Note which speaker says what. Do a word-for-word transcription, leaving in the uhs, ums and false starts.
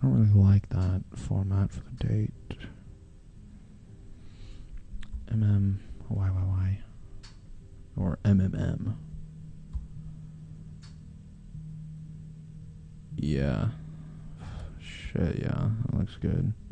Speaker 1: don't really like that format for the date. M M Y Y Y. Or M M M. Yeah. Shit, yeah. That looks good.